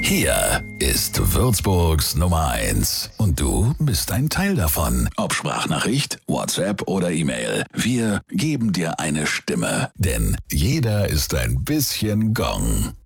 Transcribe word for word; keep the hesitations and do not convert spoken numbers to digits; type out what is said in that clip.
Hier ist Würzburgs Nummer eins. Und du bist ein Teil davon. Ob Sprachnachricht, WhatsApp oder E-Mail. Wir geben dir eine Stimme. Denn jeder ist ein bisschen Gong.